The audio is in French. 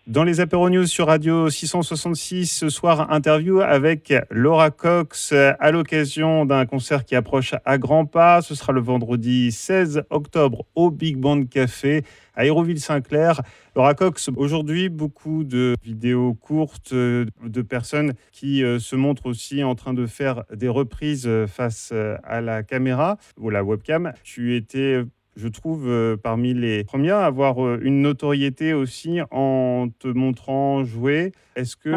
Dans les Apéro News sur Radio 666, ce soir, interview avec Laura Cox à l'occasion d'un concert qui approche à grands pas. Ce sera le vendredi 16 octobre au Big Band Café à Hérouville-Saint-Clair. Laura Cox, aujourd'hui, beaucoup de vidéos courtes de personnes qui se montrent aussi en train de faire des reprises face à la caméra ou la webcam. Tu étais, je trouve, parmi les premiers à avoir une notoriété aussi en te montrant jouer. Est-ce que